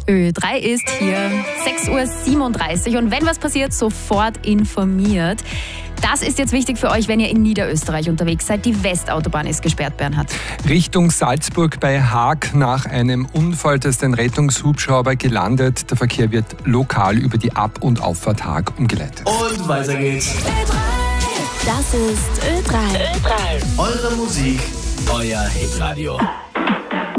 Ö3 ist hier 6:37 Uhr und wenn was passiert, sofort informiert. Das ist jetzt wichtig für euch, wenn ihr in Niederösterreich unterwegs seid. Die Westautobahn ist gesperrt, Bernhard. Richtung Salzburg bei Haag nach einem Unfall, da ist ein Rettungshubschrauber gelandet. Der Verkehr wird lokal über die Ab- und Auffahrt Haag umgeleitet. Und weiter geht's. Das ist Ö3. Eure Musik, euer Hitradio.